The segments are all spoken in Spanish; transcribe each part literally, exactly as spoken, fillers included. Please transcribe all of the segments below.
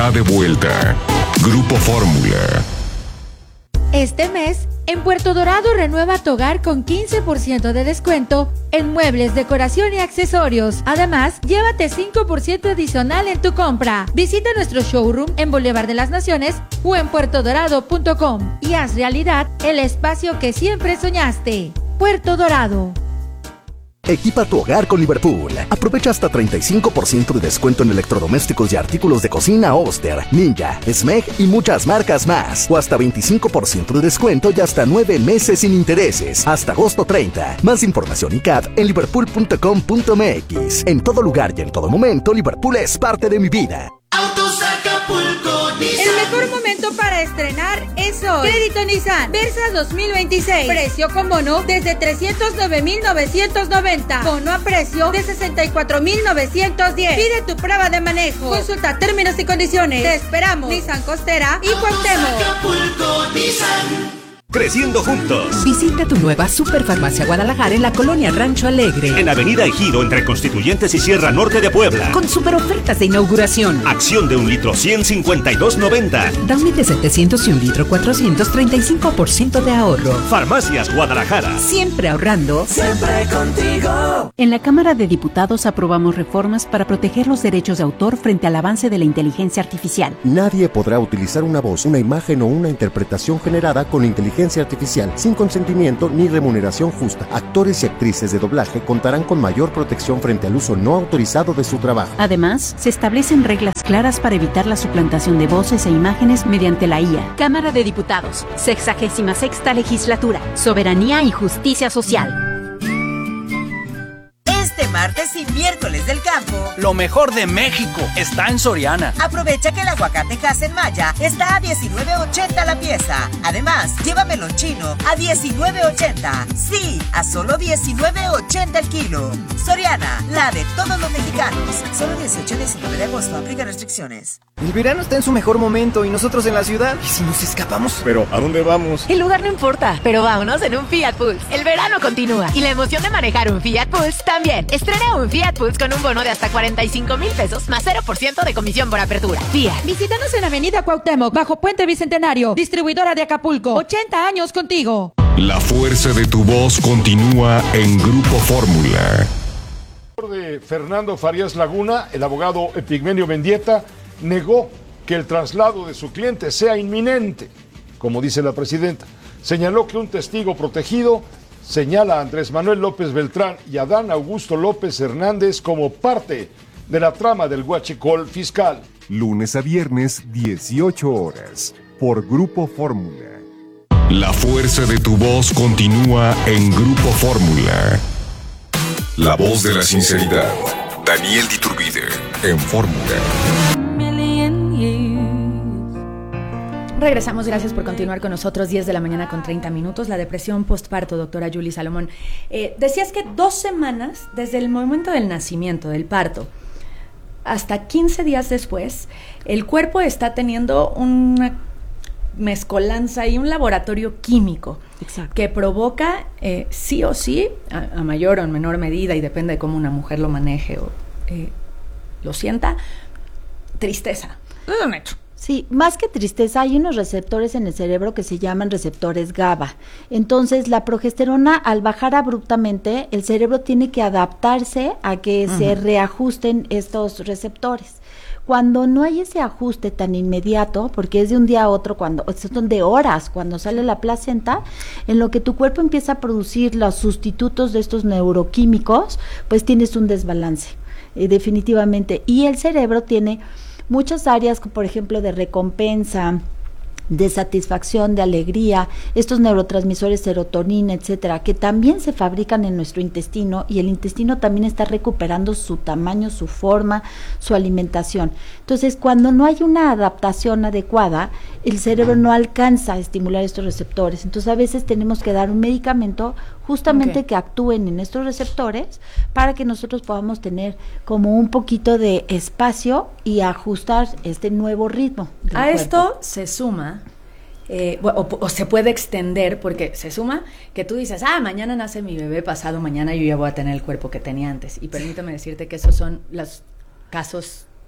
De vuelta, Grupo Fórmula. Este mes, en Puerto Dorado renueva tu hogar con quince por ciento de descuento en muebles, decoración y accesorios. Además, llévate cinco por ciento adicional en tu compra. Visita nuestro showroom en Boulevard de las Naciones o en puerto dorado punto com y haz realidad el espacio que siempre soñaste. Puerto Dorado. Equipa tu hogar con Liverpool. Aprovecha hasta treinta y cinco por ciento de descuento en electrodomésticos y artículos de cocina Oster, Ninja, Smeg y muchas marcas más. O hasta veinticinco por ciento de descuento y hasta nueve meses sin intereses. Hasta agosto treinta. Más información y C A D en liverpool punto com punto m x. En todo lugar y en todo momento, Liverpool es parte de mi vida. Autos Acapulco Nissan. El mejor momento para estrenar es hoy. Crédito Nissan Versa dos mil veintiséis. Precio con bono desde trescientos nueve mil novecientos noventa. Bono a precio de sesenta y cuatro mil novecientos diez. Pide tu prueba de manejo. Consulta términos y condiciones. Te esperamos. Nissan Costera y Cuauhtémoc. Acapulco Nissan. Creciendo juntos. Visita tu nueva Superfarmacia Guadalajara en la colonia Rancho Alegre. En Avenida Ejido, entre Constituyentes y Sierra Norte de Puebla. Con super ofertas de inauguración. Acción de un litro ciento cincuenta y dos noventa. Downy de setecientos y un litro cuatrocientos, treinta y cinco por ciento de ahorro. Farmacias Guadalajara. Siempre ahorrando. Siempre contigo. En la Cámara de Diputados aprobamos reformas para proteger los derechos de autor frente al avance de la inteligencia artificial. Nadie podrá utilizar una voz, una imagen o una interpretación generada con inteligencia artificial sin consentimiento ni remuneración justa. Actores y actrices de doblaje contarán con mayor protección frente al uso no autorizado de su trabajo. Además, se establecen reglas claras para evitar la suplantación de voces e imágenes mediante la I A. Cámara de Diputados, sexagésima sexta legislatura, soberanía y justicia social. Este martes y miércoles del campo, lo mejor de México está en Soriana. Aprovecha que el aguacate Hass Maya está a diecinueve ochenta la pieza. Además, llévamelo chino a diecinueve ochenta. Sí, a solo diecinueve ochenta el kilo. Soriana, la de todos los mexicanos. Solo dieciocho y diecinueve de agosto, aplica restricciones. El verano está en su mejor momento y nosotros en la ciudad. ¿Y si nos escapamos? Pero, ¿a dónde vamos? El lugar no importa, pero vámonos en un Fiat Pulse. El verano continúa y la emoción de manejar un Fiat Pulse también. Estrena un Fiat Pulse con un bono de hasta cuarenta y cinco mil pesos más cero por ciento de comisión por apertura. Fiat. Visítanos en Avenida Cuauhtémoc, bajo Puente Bicentenario. Distribuidora de Acapulco. ochenta años contigo. La fuerza de tu voz continúa en Grupo Fórmula. De Fernando Farías Laguna, el abogado Epigmenio Mendieta, negó que el traslado de su cliente sea inminente, como dice la presidenta. Señaló que un testigo protegido señala a Andrés Manuel López Beltrán y a Adán Augusto López Hernández como parte de la trama del huachicol fiscal. Lunes a viernes, dieciocho horas, por Grupo Fórmula. La fuerza de tu voz continúa en Grupo Fórmula. La voz de la sinceridad. Daniel Diturbide, en Fórmula. Regresamos, gracias por continuar con nosotros. Diez de la mañana con treinta minutos. La depresión postparto, doctora Yuli Salomón. Eh, decías que dos semanas desde el momento del nacimiento, del parto, hasta quince días después, el cuerpo está teniendo una mezcolanza y un laboratorio químico. Exacto. Que provoca eh, sí o sí, a, a mayor o en menor medida, y depende de cómo una mujer lo maneje o eh, lo sienta, tristeza. Es un hecho. Sí, más que tristeza, hay unos receptores en el cerebro que se llaman receptores GABA. Entonces, la progesterona, al bajar abruptamente, el cerebro tiene que adaptarse a que uh-huh. se reajusten estos receptores. Cuando no hay ese ajuste tan inmediato, porque es de un día a otro, cuando son de horas, cuando sale la placenta, en lo que tu cuerpo empieza a producir los sustitutos de estos neuroquímicos, pues tienes un desbalance, eh, definitivamente. Y el cerebro tiene muchas áreas, por ejemplo, de recompensa, de satisfacción, de alegría, estos neurotransmisores serotonina, etcétera, que también se fabrican en nuestro intestino, y el intestino también está recuperando su tamaño, su forma, su alimentación. Entonces, cuando no hay una adaptación adecuada, el cerebro no alcanza a estimular estos receptores. Entonces, a veces tenemos que dar un medicamento justamente okay. que actúen en estos receptores para que nosotros podamos tener como un poquito de espacio y ajustar este nuevo ritmo del A cuerpo. Esto se suma Eh, o, o se puede extender, porque se suma que tú dices, ah, mañana nace mi bebé, pasado mañana yo ya voy a tener el cuerpo que tenía antes. Y permítame decirte que esos son los casos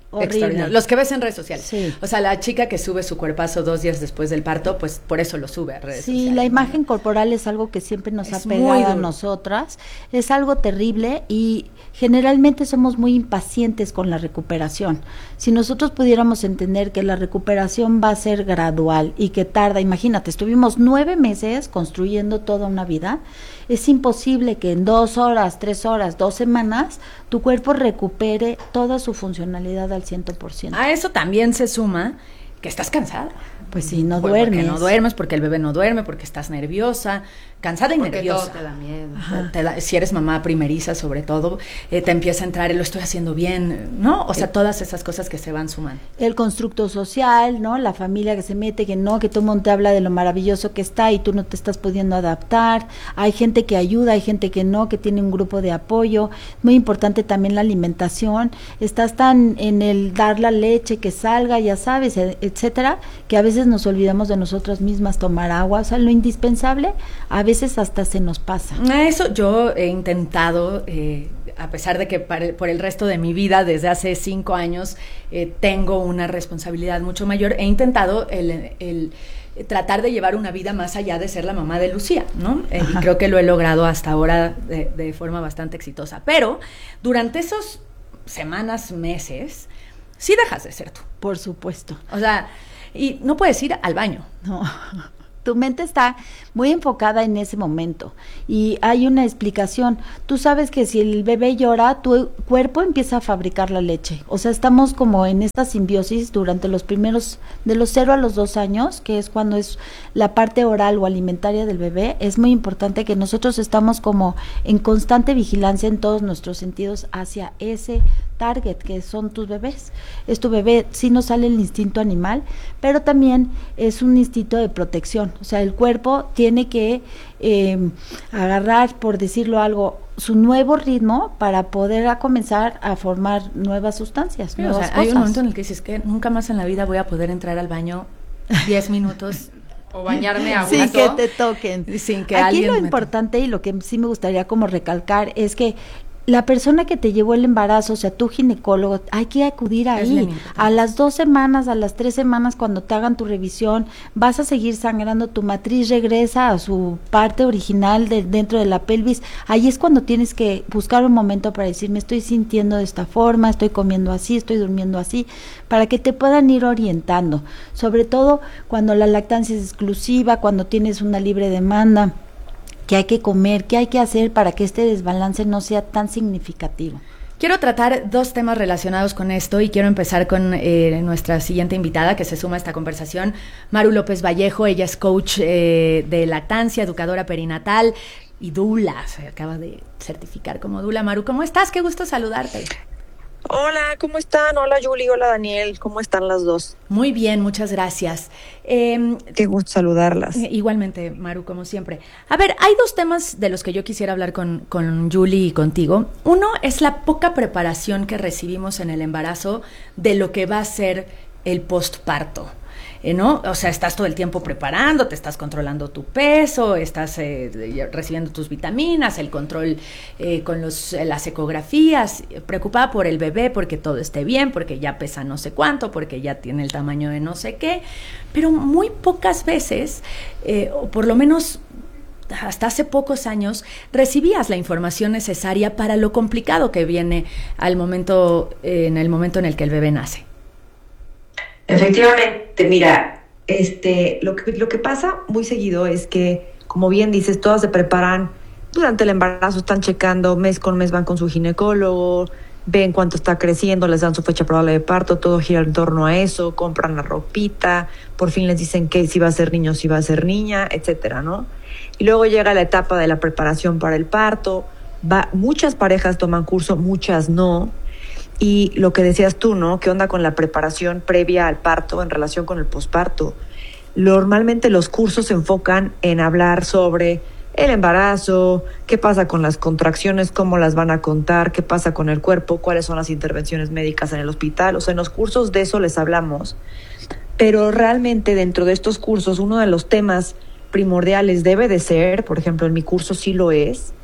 Horrible. Los que ves en redes sociales. Sí. O sea, la chica que sube su cuerpazo dos días después del parto, pues por eso lo sube a redes sí, sociales. Sí, la imagen corporal es algo que siempre nos es ha pegado a nosotras. Es algo terrible y generalmente somos muy impacientes con la recuperación. Si nosotros pudiéramos entender que la recuperación va a ser gradual y que tarda, imagínate, estuvimos nueve meses construyendo toda una vida, es imposible que en dos horas, tres horas, dos semanas, tu cuerpo recupere toda su funcionalidad al ciento por ciento. A eso también se suma que estás cansada. Pues sí, no pues duermes. Porque no duermes, porque el bebé no duerme, porque estás nerviosa, cansada y porque nerviosa. Todo te da miedo. Te da, si eres mamá primeriza, sobre todo, eh, te empieza a entrar, lo estoy haciendo bien, ¿no? O sea, el, todas esas cosas que se van sumando. El constructo social, ¿no? La familia que se mete, que no, que todo el mundo te habla de lo maravilloso que está y tú no te estás pudiendo adaptar. Hay gente que ayuda, hay gente que no, que tiene un grupo de apoyo. Muy importante también la alimentación. Estás tan en el dar la leche, que salga, ya sabes, etcétera, que a veces nos olvidamos de nosotras mismas, tomar agua, o sea, lo indispensable, a veces hasta se nos pasa. Eso yo he intentado, eh, a pesar de que para el, por el resto de mi vida, desde hace cinco años, eh, tengo una responsabilidad mucho mayor, he intentado el, el tratar de llevar una vida más allá de ser la mamá de Lucía, ¿no? Eh, y creo que lo he logrado hasta ahora de, de forma bastante exitosa, pero durante esos semanas, meses, sí dejas de ser tú. Por supuesto. O sea, y no puedes ir al baño. No. Tu mente está muy enfocada en ese momento y hay una explicación. Tú sabes que si el bebé llora, tu cuerpo empieza a fabricar la leche. O sea, estamos como en esta simbiosis durante los primeros, de los cero a los dos años, que es cuando es la parte oral o alimentaria del bebé. Es muy importante que nosotros estamos como en constante vigilancia en todos nuestros sentidos hacia ese target, que son tus bebés. Es tu bebé, sí nos sale el instinto animal, pero también es un instinto de protección. O sea, el cuerpo tiene que eh, agarrar, por decirlo algo, su nuevo ritmo para poder a comenzar a formar nuevas sustancias, sí, nuevas o sea, cosas. Hay un momento en el que dices que nunca más en la vida voy a poder entrar al baño diez minutos o bañarme a gusto. Sin que te toquen. Sin que Aquí alguien lo importante y lo que sí me gustaría como recalcar es que la persona que te llevó el embarazo, o sea, tu ginecólogo, hay que acudir ahí. A las dos semanas, a las tres semanas, cuando te hagan tu revisión, vas a seguir sangrando, tu matriz regresa a su parte original de, dentro de la pelvis. Ahí es cuando tienes que buscar un momento para decir, me estoy sintiendo de esta forma, estoy comiendo así, estoy durmiendo así, para que te puedan ir orientando. Sobre todo cuando la lactancia es exclusiva, cuando tienes una libre demanda, qué hay que comer, qué hay que hacer para que este desbalance no sea tan significativo. Quiero tratar dos temas relacionados con esto y quiero empezar con eh, nuestra siguiente invitada que se suma a esta conversación, Maru López Vallejo. Ella es coach eh, de lactancia, educadora perinatal y dula, se acaba de certificar como dula. Maru, ¿cómo estás? Qué gusto saludarte. Hola, ¿cómo están? Hola Yuli, hola Daniel, ¿cómo están las dos? Muy bien, muchas gracias. Eh, Qué gusto saludarlas. Igualmente, Maru, como siempre. A ver, hay dos temas de los que yo quisiera hablar con, con Yuli y contigo. Uno es la poca preparación que recibimos en el embarazo de lo que va a ser el postparto. Eh, ¿no? O sea, estás todo el tiempo preparando, te estás controlando tu peso, estás eh, recibiendo tus vitaminas, el control eh, con los, las ecografías, preocupada por el bebé porque todo esté bien, porque ya pesa no sé cuánto, porque ya tiene el tamaño de no sé qué, pero muy pocas veces, eh, o por lo menos hasta hace pocos años, recibías la información necesaria para lo complicado que viene al momento, eh, en el momento en el que el bebé nace. Efectivamente, mira, este, lo que, lo que pasa muy seguido es que, como bien dices, todas se preparan durante el embarazo, están checando mes con mes, van con su ginecólogo, ven cuánto está creciendo, les dan su fecha probable de parto, todo gira en torno a eso, compran la ropita, por fin les dicen que si va a ser niño, si va a ser niña, etcétera, ¿no? Y luego llega la etapa de la preparación para el parto, va, muchas parejas toman curso, muchas no. Y lo que decías tú, ¿no? ¿Qué onda con la preparación previa al parto en relación con el posparto? Normalmente los cursos se enfocan en hablar sobre el embarazo, qué pasa con las contracciones, cómo las van a contar, qué pasa con el cuerpo, cuáles son las intervenciones médicas en el hospital. O sea, en los cursos de eso les hablamos. Pero realmente dentro de estos cursos, uno de los temas primordiales debe de ser, por ejemplo, en mi curso sí lo es,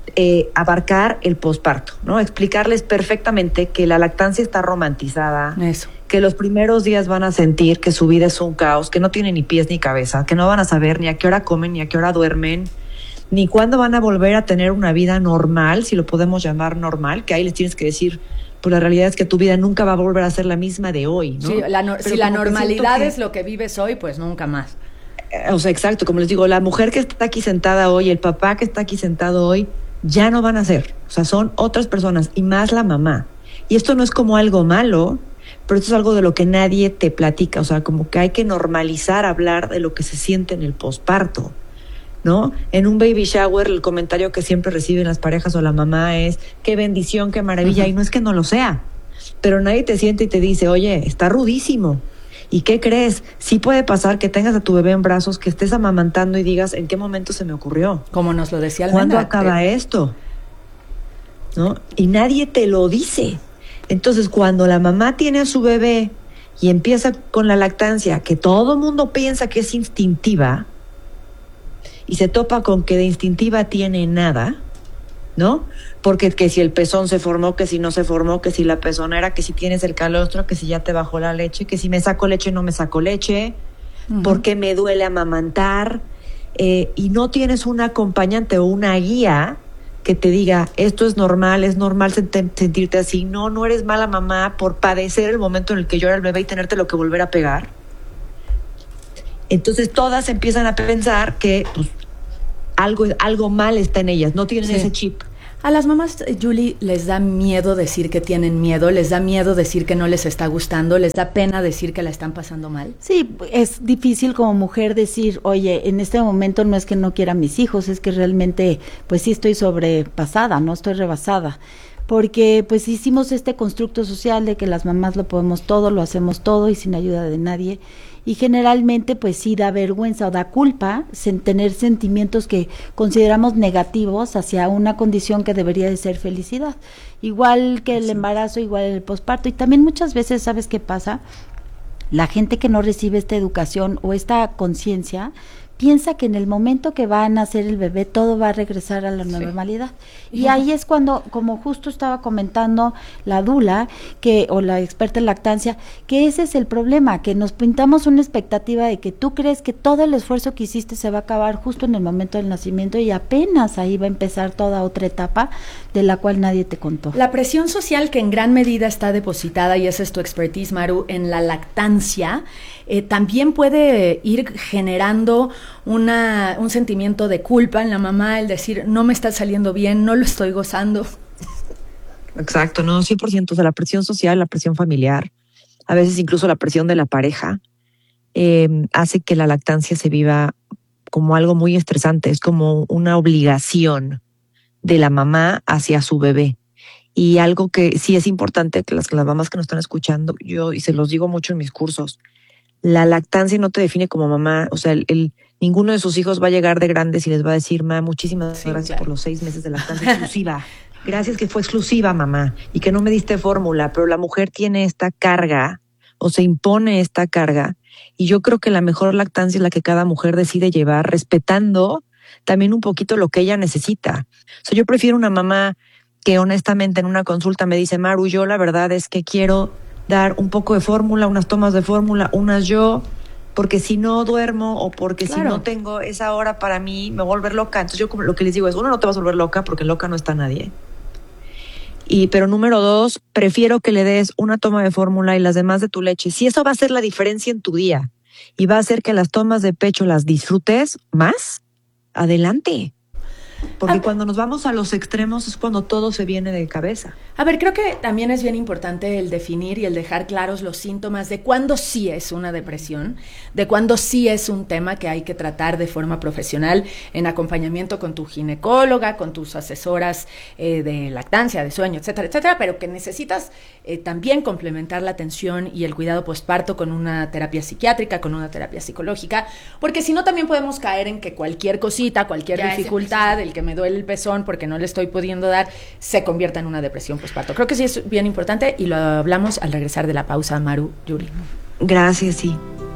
eh, abarcar el posparto, ¿no? Explicarles perfectamente que la lactancia está romantizada. Eso. Que los primeros días van a sentir que su vida es un caos, que no tienen ni pies ni cabeza, que no van a saber ni a qué hora comen, ni a qué hora duermen, ni cuándo van a volver a tener una vida normal, si lo podemos llamar normal, que ahí les tienes que decir, pues la realidad es que tu vida nunca va a volver a ser la misma de hoy, ¿no? Sí, la no, si la normalidad que, es lo que vives hoy, pues nunca más. Eh, o sea, exacto, como les digo, la mujer que está aquí sentada hoy, el papá que está aquí sentado hoy, ya no van a ser, o sea, son otras personas, y más la mamá. Y esto no es como algo malo, pero esto es algo de lo que nadie te platica, o sea, como que hay que normalizar hablar de lo que se siente en el posparto, ¿no? En un baby shower el comentario que siempre reciben las parejas o la mamá es qué bendición, qué maravilla, uh-huh. Y no es que no lo sea, pero nadie te siente y te dice, oye, está rudísimo. ¿Y qué crees? Sí puede pasar que tengas a tu bebé en brazos, que estés amamantando y digas, ¿en qué momento se me ocurrió? Como nos lo decía Almendra. ¿Cuándo acaba eh? esto? ¿No? Y nadie te lo dice. Entonces, cuando la mamá tiene a su bebé y empieza con la lactancia, que todo el mundo piensa que es instintiva, y se topa con que de instintiva tiene nada, ¿no? Porque que si el pezón se formó, que si no se formó, que si la pezonera, que si tienes el calostro, que si ya te bajó la leche, que si me saco leche, no me saco leche, uh-huh. Porque me duele amamantar, eh, y no tienes un acompañante o una guía que te diga, esto es normal, es normal sent- sentirte así, no, no eres mala mamá por padecer el momento en el que llora el bebé y tenerte lo que volver a pegar. Entonces todas empiezan a pensar que pues, algo, algo mal está en ellas, no tienen sí. ese chip. A las mamás, Julie, les da miedo decir que tienen miedo, les da miedo decir que no les está gustando, les da pena decir que la están pasando mal. Sí, es difícil como mujer decir, oye, en este momento no es que no quiera a mis hijos, es que realmente, pues sí estoy sobrepasada, no estoy rebasada. Porque pues hicimos este constructo social de que las mamás lo podemos todo, lo hacemos todo y sin ayuda de nadie. Y generalmente pues sí da vergüenza o da culpa sen- tener sentimientos que consideramos negativos hacia una condición que debería de ser felicidad. Igual que el embarazo, igual el posparto. Y también muchas veces, ¿sabes qué pasa? La gente que no recibe esta educación o esta conciencia piensa que en el momento que va a nacer el bebé todo va a regresar a la sí. normalidad. Y yeah. ahí es cuando, como justo estaba comentando la dula, que o la experta en lactancia, que ese es el problema, que nos pintamos una expectativa de que tú crees que todo el esfuerzo que hiciste se va a acabar justo en el momento del nacimiento y apenas ahí va a empezar toda otra etapa de la cual nadie te contó. La presión social que en gran medida está depositada, y esa es tu expertise, Maru, en la lactancia, eh, también puede ir generando una un sentimiento de culpa en la mamá, el decir, no me está saliendo bien, no lo estoy gozando. Exacto, no, cien por ciento, o sea, la presión social, la presión familiar, a veces incluso la presión de la pareja, eh, hace que la lactancia se viva como algo muy estresante, es como una obligación de la mamá hacia su bebé. Y algo que sí es importante, que las, que las mamás que nos están escuchando, yo, y se los digo mucho en mis cursos, la lactancia no te define como mamá, o sea, el, el ninguno de sus hijos va a llegar de grandes y les va a decir, ma, muchísimas sí, gracias claro. por los seis meses de lactancia exclusiva. Gracias que fue exclusiva, mamá, y que no me diste fórmula, pero la mujer tiene esta carga, o se impone esta carga, y yo creo que la mejor lactancia es la que cada mujer decide llevar, respetando también un poquito lo que ella necesita. O sea, yo prefiero una mamá que honestamente en una consulta me dice, Maru, yo la verdad es que quiero dar un poco de fórmula, unas tomas de fórmula, unas yo, porque si no duermo o porque claro. si no tengo esa hora para mí, me voy a volver loca. Entonces yo como lo que les digo es, uno, no te vas a volver loca porque loca no está nadie. Y pero número dos, prefiero que le des una toma de fórmula y las demás de tu leche. Si eso va a hacer la diferencia en tu día y va a hacer que las tomas de pecho las disfrutes más, adelante. Porque ah, cuando nos vamos a los extremos es cuando todo se viene de cabeza. A ver, creo que también es bien importante el definir y el dejar claros los síntomas de cuándo sí es una depresión, de cuándo sí es un tema que hay que tratar de forma profesional en acompañamiento con tu ginecóloga, con tus asesoras eh, de lactancia, de sueño, etcétera, etcétera, pero que necesitas eh, también complementar la atención y el cuidado postparto con una terapia psiquiátrica, con una terapia psicológica, porque si no también podemos caer en que cualquier cosita, cualquier ya dificultad, el que me duele el pezón porque no le estoy pudiendo dar, se convierta en una depresión postparto. Creo que sí es bien importante y lo hablamos al regresar de la pausa, Maru, Yuri. Gracias, sí.